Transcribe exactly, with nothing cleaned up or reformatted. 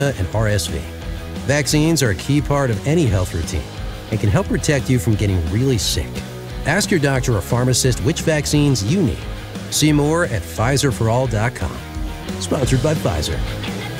and R S V. Vaccines are a key part of any health routine and can help protect you from getting really sick. Ask your doctor or pharmacist which vaccines you need. See more at Pfizer for all dot com. Sponsored by Pfizer.